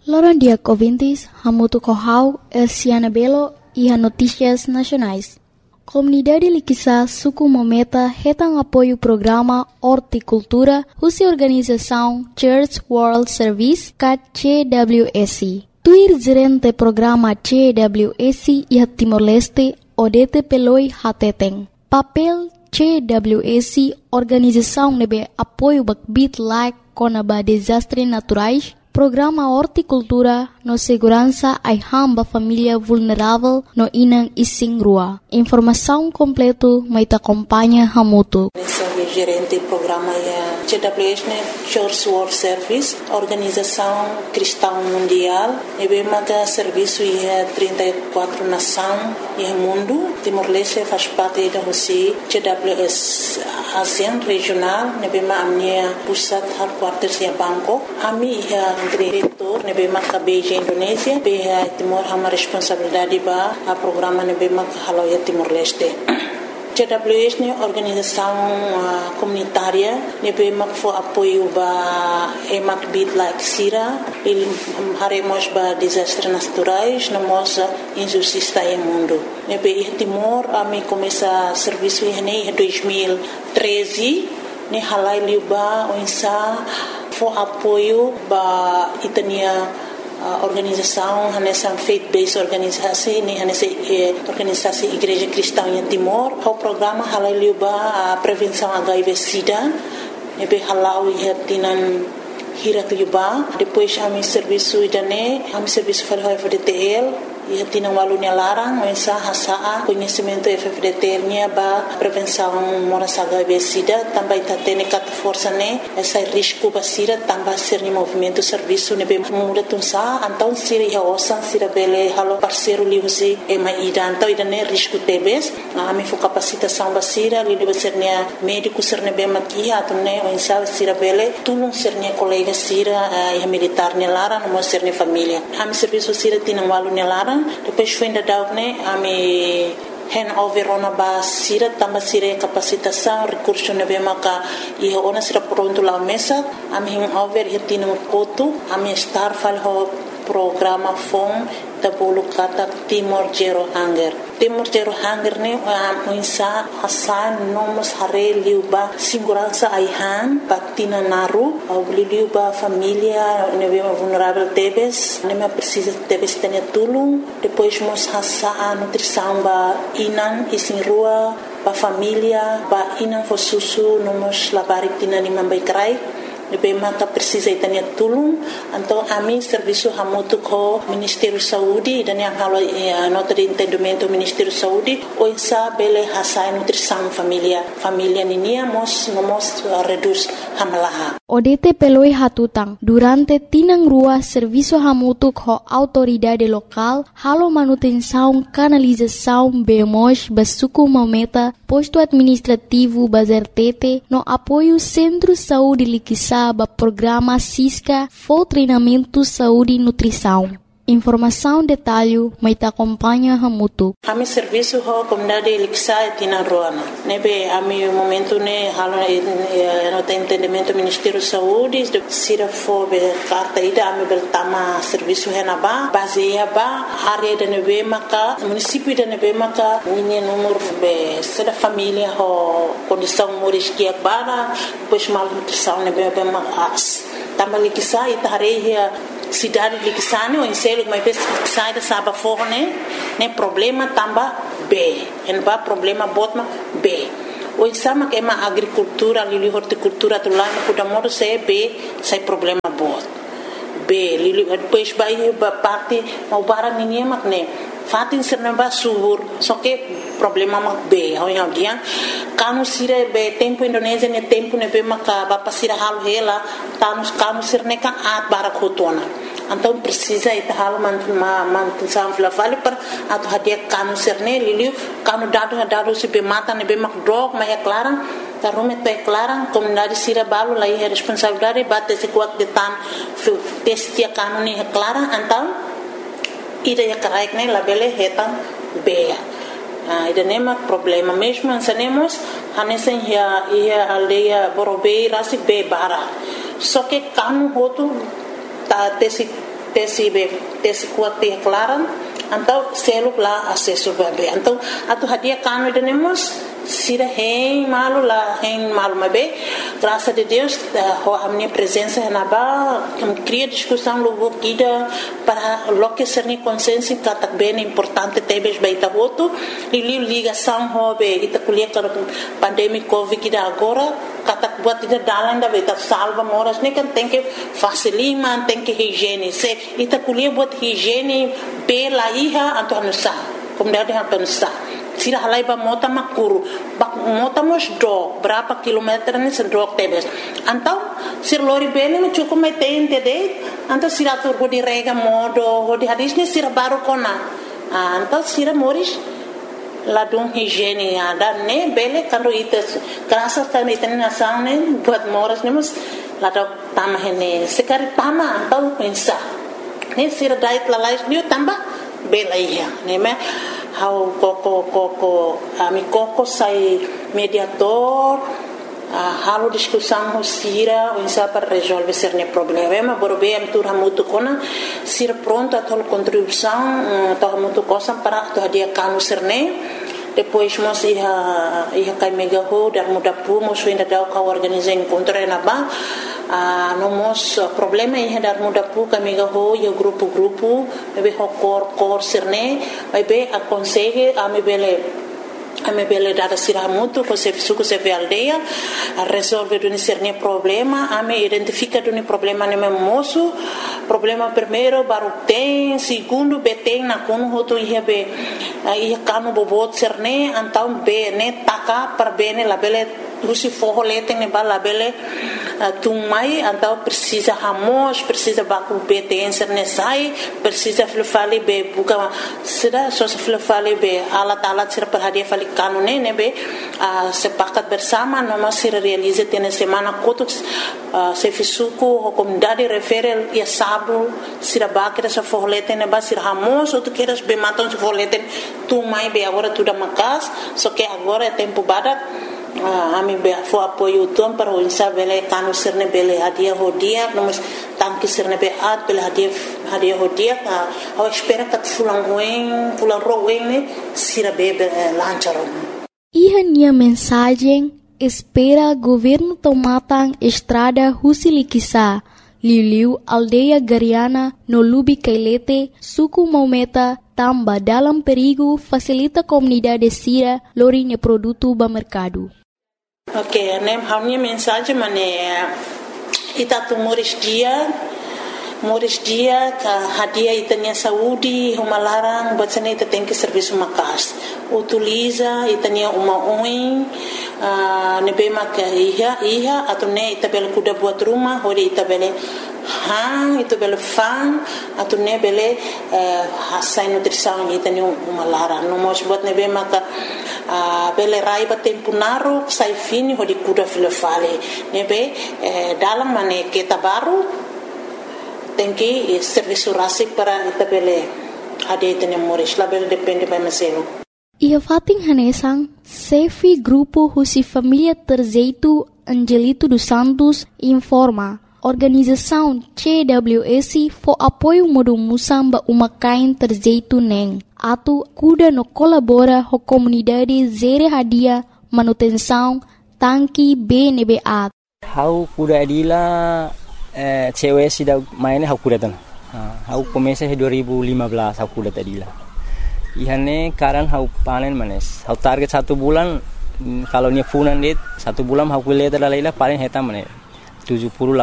Loran dia ouvintes, Hamutu Kohau, Elsiana Belo e a Notícias Nacionais. Comunidade Liquissa Suku Mometa retam apoio o programa Horticultura, cuja organização Church World Service, CWS. Tuir gerente programa CWS e a Timor-Leste, Odete Peloi Hateteng. Papel CWS, organização nebe apoio bakbit like conaba desastres naturais, programa Horticultura no segurança ai hamba família vulnerável no inang ising rua. Informação completo mai ta acompanha Hamutu. Sou gerente do programa CWS, Church World Service, organização cristã mundial. Nebe serviço em 34 nações no mundo. Timor-Leste faz parte da CWS ASEAN regional. Nebe amnia pusat headquarters em Bangkok. Ami diretor nebe Beijing Indonésia. Be Timor hama responsabilidade ba a programa nebe haloya Timor-Leste. CWS é organização comunitária, nebe for apoio ba emak bit like sira, ele haremos ba desastres naturais, namos injustiça no mundo. Nebe Timor ami começa serviço em 2013, ne halai liuba onsa for apoio ba itania organização nessa faith-based organização nessa organização Igreja Cristã em Timor. O programa halaliuba a prevenção HIV/SIDA, nebe halau ihatinan hiratuba. Depois a serviço idane, a serviço para o FDTL. E tinha um aluno larang, mas hasa conhecimento FFDT nya ba prevenção moras HIV/SIDA também tá tendo cat força né essa risco basira também ser no movimento serviço ne bem muda tunsa então sira ya osan sira bele halo parceiro liusi e mai então idane risco tebes a me fo capacitação basira li deve ser né médico ser ne bem aqui atune onsa sira bele tulung ser ne colega sira e militar ne larang mo ser ne família a me serviço sira tinha um aluno larang. Depois foi ainda dar a me handover ona ba sira tamba sira capacitação recurso na bemaka e ona sira pronto lá mesa a me handover e tinha um coto a me estar falho programa FOM da bolukata Timor Zero Hunger. Timor Zero Hunger ne insa hasan nomos hare liuba segurança aihan patina naru au liuba família nebe vulnerável tebes neme precisa tebes tenha tulung depois mos hasa nutrição ba inan isin rua ba família ba inan fosusu nomos labari tina ni mambai krai nebe maka precisa itania tulung então a mim serviço hamutu ko Ministério Saúde dan yang halo nota de entendimento Ministério Saúde o insa bele hasa nutrição família ninia mos reduz hamalaha. Odete peloi hatutang durante tinang rua serviço hamutu ko autoridade local halo manutenção canalização bemos basuku mometa posto administrativo bazertete no apoio Centro Saúde Liquissa ba programa SISCA for treinamento saúde e nutrição. Informação detalhe mai ta acompanha Hamutu. Ami serviço ho comunidade Liquissa tina roana. Nebe ami momento ne halo no entendimento Ministério Saúde de sira fo be carta ida ami bertama serviço henaba baseia ba área de nebe maka município de nebe maka minha número be sera família ho condição moris que bara depois mal nutrição nebe be mas tama Liquissa itareia cidade Liquissane ou inselo mas sai da saba forne ne problema tamba B en ba problema botma B o insama que ma agricultura lili horticultura tu lá no kudamoro se B sai problema bot B lili depois vai ba parte mau barang ninguém makne fatin sernamba subur só que problema mak B ho yang dia kanu sire be tempo Indonésia ne tempo ne be maka ba pasira hal hela kanu sirne ka at barak hotona então precisa itahal mantenção vale para atu hadia kanu serne liliu kanu dado se be mata ne be mak drog mas é clara tá rume é clara comunidade sira balu lá é responsabilidade bate se kuat de tan testia kanu ne é clara então ida ya karaik ne labele hetan be ida nema problema mesmo ansanemos hanesen ia aldeia borobe rasi be bara só que kanu hotu tá tesi tesi kuat te klaran então selo lá acesso bebê então atu hadia kanu denemos sira hein malu mabe graças a Deus a minha presença na ba cria discussão logo kida para loque ser ni consenso que bem importante tebes baita voto e ligação hobe ita kuliah para pandemia covid kida agora katak buat ita dalan da baita salva moras ni kan tem que facilitar tem que higiene se ita kuliah buat higiene pela iha atau nusa kemudian atau nusa sira halai ba mota makuru bak mota mos do berapa kilometer ni sedok tebes antau sir lori bene no cukup metente de antau sira tur di rega modo di hadis ni sira baru kona antau sira moris ladung higiene ada ne bele kalau itu kerasa kan itu nasang ne buat moras ni mus ladok tamah ini sekali tamah antau pensa ne sira dait lalais ni tambah bela iya ne me how koko ami koko sai mediator halo discussão sira insa para resolver cerne problema borbe am tur hamutu kona sir pronto a tol contribuição to hamutu cosa para to dia kanu cerne depois mos ia kai mega ho dar muda pu mos ainda dau ka organizar encontro na ba no mos problema ia dar muda pu ka mega ho yo grupo be ho cor cerne vai be aconselhe a me bele dada siramutu ko se suku se ve aldeia a resolver do cerne problema a me identifica do problema ne moço problema primeiro baru tem segundo beteng na kono hoto ia be ia kanu bobot cerne então be ne taka per bene la bele usi forro leteng ne bala bele tumai então precisa ramos precisa baku beteng cerne sai precisa fale be buka será só se fale be alat ser per hadia fale kanu ne be sepakat bersama noma se realiza tene semana kotuk se fisuku o comunidade refere ia sabu sira bakira sa forro leteng ne ba sira ramos ou tu queres be matam se forro leteng tumai be agora tudo makas só que agora é tempo badak ami be fo apoio tom para o insa bele kanu serne bele hadia hodia nomos tanki serne be at bele hadia hodia ao espera que fulan roen ne sira bebe lancharon Ihania mensagem espera governo tomatang estrada Husilikisa Liu aldeia Gariana no Lubi Kailete suku Maumeta tamba dalam perigo facilita comunidade sira lorinya produto ba mercado. Ok, nem a minha mensagem ita tu moris dia ka hadia itanya saúde uma larang batsane ita tem que serviço makas utiliza itanya uma oin nebe mak iha atau ne ita bel kuda buat rumah hori ita bele itu bele fan atau ne bele hasai nutrição itanya uma larang no mos buat nebe mak bele raiba tempo naru sai fini hori kuda filofale nebe dalam mane kita baru tem que serviço rasi para itabele ade tene moris label depende by maselo ia fating hanesang sefi grupo husi família Terzeito Angelito dos Santos informa organização CWS for apoio modo musamba uma kain Terzeito neng atu kuda no colabora ho comunidade zere hadia manutenção tanki BNBA how kuda adila cewek sudah mainnya aku datang. Aku komesa 2015 aku datang adila. Ihane karan aku panen manes. Aku target 1 bulan kalau nya funan dit 1 bulan aku lihat adalah paling heta manes 70-80.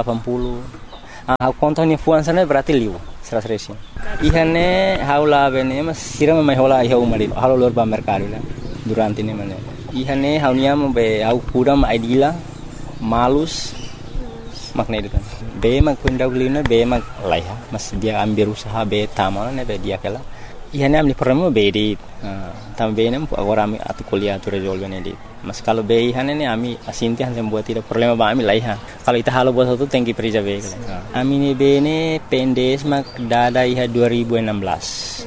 Aku kontak nya fuan sana berarti liu 100. Ihane haula bene mas siram mai hola iha umari. Halo lor ba mercado la durante ini manes. Ihane haunya be aku kuda ma adila malus makna itu kan. Be mag kundaulina be mag laiha mas dia ambil usaha be tamal ne be dia kala ihane amni problema be di tambe nem agora ami atu kuliah tu resolve ne di mas kalau be ihane ne ami asinti han buat tidak problema ba ami laiha kalau ita halo buat satu tengki perija be ami ne be ne pendes mag dada iha 2016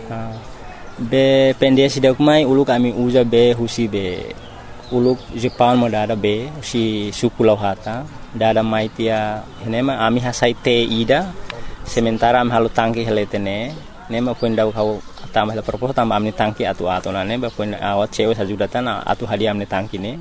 be pendes dak mai uluk ami uza be husi be uluk Jepang mo dada be si suku lauhata dada mai tia hinema ami hasai te ida sementara am halo tangki heletene ne ma pun dau kau tambah la propos tambah amni tangki atu ne ba pun awat cewe sajudatan atu hadiah amni tangki ne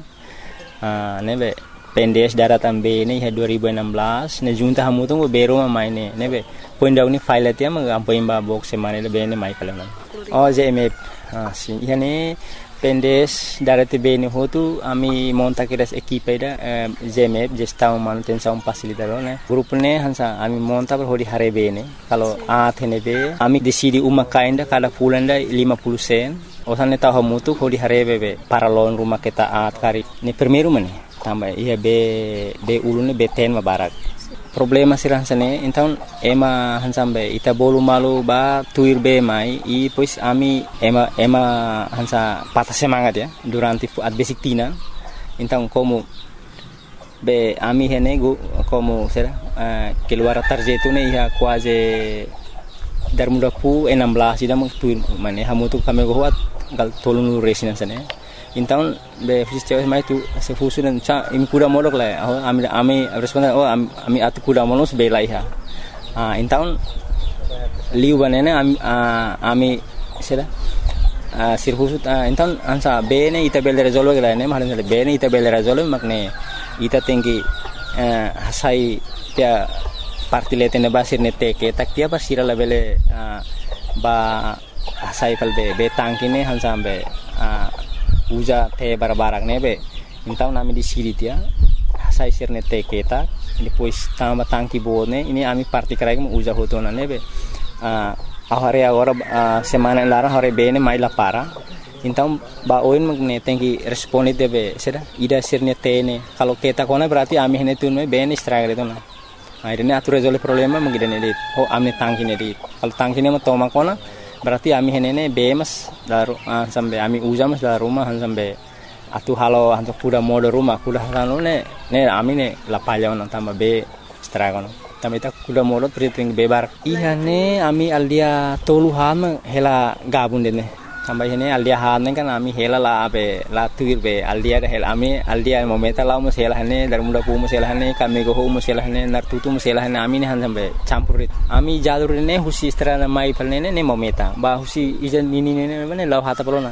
be pendes daratan be ne 2016 ne junta hamu tu bero ma maine ne be pun dau ni file atia ma ampo imba box semane le be ne mai kala oh jeme si yani pendes darate be ne hotu ami monta kiras equipe da jeme gestão manutenção facilitador ne grupo ne hansa ami monta per hodi hare be ne kalau athene be ami decidi uma kainda kada pulanda 50 sen osane tahu mutu hodi hare be paralon rumah kita at kari ne primeiro mane tambah iya be ulune be ten mabarak problema sirah sane então ema hansambe ita bolu malu ba tuir be mai e pois ami ema hansa patah semangat ya durante at basic tina então como be ami hene como será keluar tarjeto ne ia quase dar muda pu 16 ida tuir mane hamu tu kami goat gal tolunu resina sane então be fisiceu mai tu se fusu dan cha imi kuda modok la ami responda ami atu kuda monos be laiha então liu banene ami sera sir fusu então ansa be ne ita bel resolve la ne mahalan be ne ita bel resolve makne ita tinggi hasai tia parti letene basir ne teke tak tia basira la bele ba hasai kal be tangkine hansambe uja te barbarak nebe então nami di siri tia sai sirne te keta depois tamba tangki bone ini ami parti karai mo uja hotona nebe agora semana lara hore bene mai la para então ba oin magne tengi responde debe sera ida sirne tene kalau keta kona berarti ami hene tunme bene struggle itu na akhirnya atu resolve problema magidane dit ami tangki ne dit kalau tangki ne mo toma kona berarti ami henene bemas daru sampai ami uja mas daru rumah sampai atu halo hantu kuda mode rumah kuda halo ne ami ne lapalya on tamba be stragon tamba ita kuda mode priting bebar iya ne ami aldia toluhan hela gabun dene sampai hene aldia han kan ami hela la be la tuir be aldia da hela ami aldia momenta la mo hela hene dar muda pu mo hela hene kami go mo hela hene nartutu mo hela hene ami ne han sampai campurit ami jalur ne husi strana mai palne ne momenta ba husi ijan nini ne ne la hata polona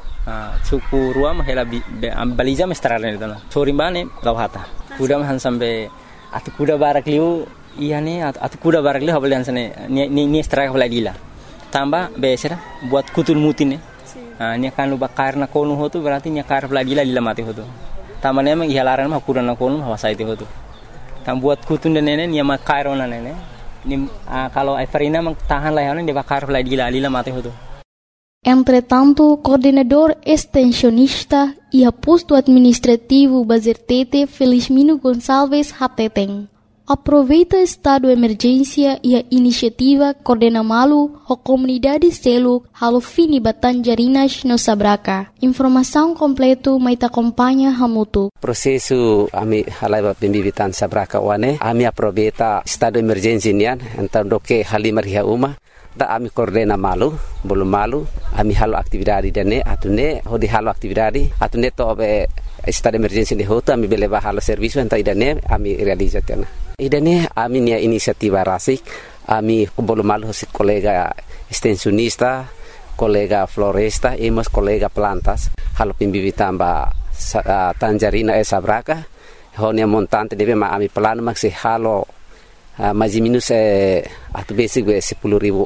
suku ruam hela baliza me strana ne dana sori bane la hata kuda han sampai atu kuda barak liu iya ne atu kuda barak liu habal sane ni straka lagila tambah besera buat kutul mutin nya kan luba karna konu hotu berarti nya kar lagi la mati hotu tamane emang ihalaran mah kurana konu hawasa itu hotu tam buat kutun dan nene nya makarona nene ni kalau Everina mang tahan lah yana de bakar lagi la mati hotu. Entretanto, coordenador extensionista e posto administrativo Bazertete Felizmino Gonçalves Hateteng aproveita estado de emergência e a iniciativa coordena malu a comunidade selo halo fini Batanjarinas no Sabraca. Informação completo mai ta acompanha hamutu. Processo ami halaiba pembibitan Sabraca wane ami aproveita estado de emergência nian então doke halimar hia uma da ami coordena malu belum malu ami halo aktividade dane atune hodi halo aktividade atune to be estado de emergência de hoto ami beleva halo serviço então idane ami realizatena idane ami nia inisiativa rasik ami belum malu hosit kolega extensionista kolega floresta emos kolega plantas halo pimbibitan ba Tanjarina Sabraca honia montante debe ma ami plano maksi halo mais minus atu basic 10.000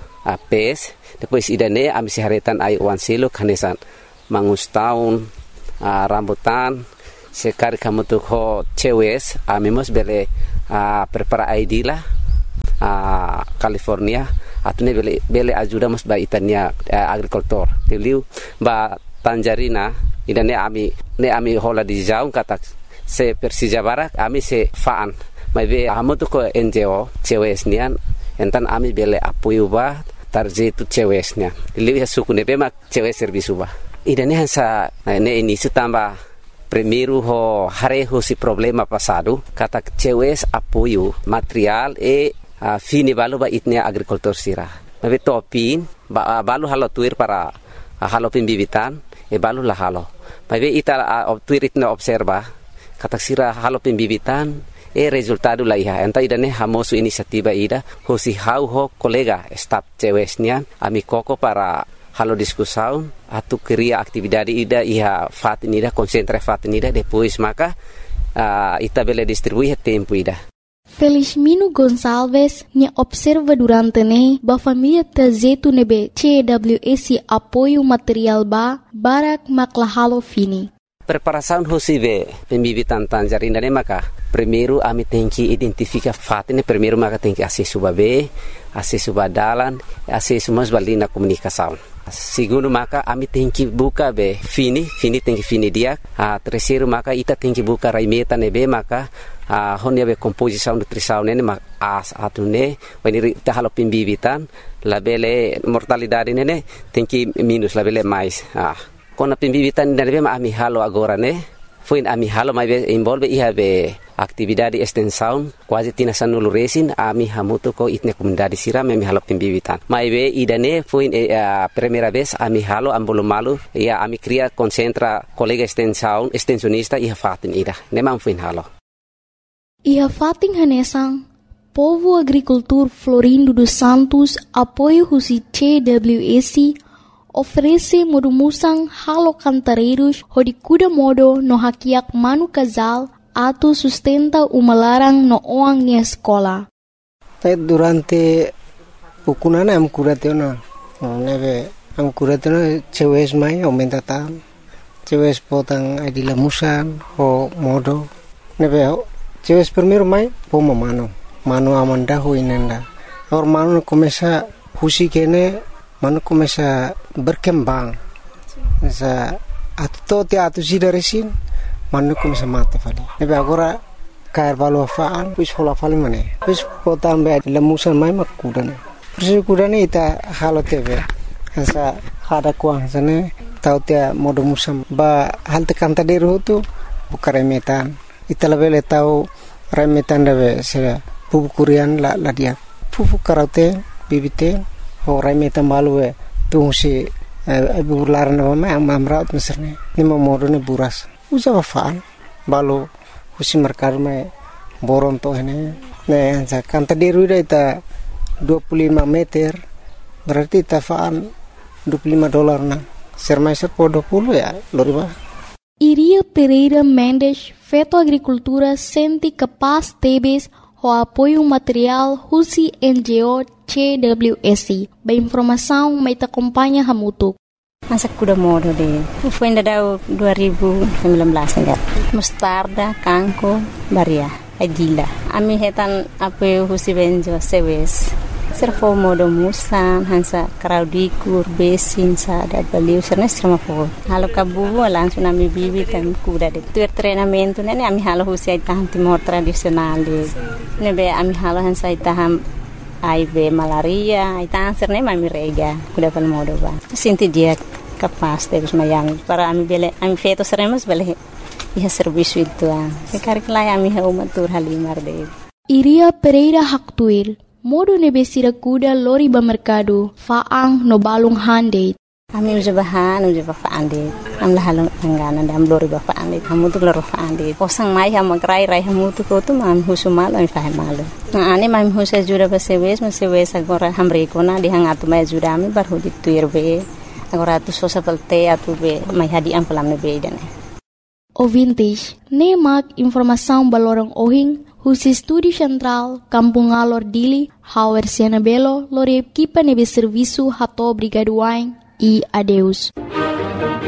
PS depois idane ami siharetan ai wan selo kanesan mangus tahun rambutan sekali kamu tuh ho cewes ami mos bele prepara ID lah California atune bele ajuda mos ba itania agricultor tiliu ba Tanjarina idane ami hola di jaung kata se Persija Barak ami se faan mai be amo tu ko NGO cewes nian entan ami bele apoio ba tarje tu cewes nian lihat suku ne be mak cewes servisu ba idane hansa ne ini tamba primeiro ho hare ho si problema passado kata cewes apoio material fini balu ba itnia agricultor sira mai be topin ba balu halo tuir para halo pembibitan balu lah halo mai be ita tuir itna observa kata sira halo pembibitan resultado la iha enta idane hamosu inisiativa ida hosi hau ho kolega staf cewesnya ami koko para halo diskusão atu cria atividade ida iha fatinida concentra fatinida depois maka ita bele distribuir tempo ida. Felizmino Gonçalves nya observa durante ne ba família trajeto nebe CWS apoio material barak maklahalo fini. Preparação hosibe pembibitan tangerina ne maka primeiro ami tem que identificar fatine primeiro maka tem que acesso babe acesso badalan acesso mas balina comunicação. Segundo maka ami tem que buka be fini tem que fini dia. Terceiro maka ita tem que buka raimeta nebe maka honia be composição nutrição nene as atune when ita halo pembibitan labele mortalidade nene tem que minus labele mais. Kona pembibitan nene be ami halo agora ne foi ami halo mai be envolve iha be atividade extensão quase tinasan nulu resin ami hamutu ko itne comunidade siram ami halo pembibitan mai be idane foi primeira vez ami halo ambolo malu ia ami cria concentra colega extensionista iha fatin ida nemam foi halo iha fatin hanesang Povo Agricultor Florindo dos Santos apoio husi CWS oferece modumusang halo cantareiros hodi kuda modo no hakiak manu casal atau sustenta umalarang no oang ni escola. Durante ukunana am kuratena neve am kuratena cewes mai aumenta tam cewes potang adila musan ho modo neve cewes primeiro mai poma mano amanda ho inenda or mano começa husi kene mano começa berkembang sa atu sidaresin manu começa mata fali nebe agora cair valo faan pus hola fali mane pus potam be lamusan mai makudane pus kudane ita halo tebe sa hada kuang sane tau tia modo musam ba halte kanta deru tu bukare metan ita labele tau remetan debe se pupu kurian la dia pupu karaute bibite ho remetan balue tungsi bular na ma amraut meserne ni modo ne buras usa faan balo husi merkar me boron to hene ne sa kanta deru ita 25 meter berarti ta faan $25 na sermai serpo 20 ya loriba. Iria Pereira Mendes feto agricultura senti capaz tebes ho apoio material husi NGO CWS ba informação mai ta acompanha hamutuk. Masak kuda modo de foi ainda dau 2019 ya mustarda kanko baria adila ami hetan apoio husi benjo sewes serfo modo musan hansa kraudikur besin sa da baliu sernestra mafo halo kabu langsung ami bibi kan kuda de tu treinamento nene ami halo husi itahan timor tradisional de nebe ami halo hansa itaham aibe malaria itahan serne mami rega kuda pal modo ba sinti dia capaz de mayang para ami bele ami feto seremos bele iha serviço itu sekar klai ami ha umatur halimar de Iria Pereira Haktuir modo nebesira kuda lori ba mercado faang no balung hande ami ujabahan faande am la halong angana dam lori ba faande kamu tu lori faande posang mai ha magrai rai hamu tu ko tu mam husumal ami fa malu na ane mam husa jura ba sewes agora hamre kona di hangatu mai jura ami bar hudit tuir be agora tu sosa pelte atu be mai hadi am pelam be dane Ouvintes, nemak informação balorong ohing husi Estúdio Central, Kampung Alor Dili, Hauer Sianabelo, lori equipa nebe serviço hato brigaduain e adeus.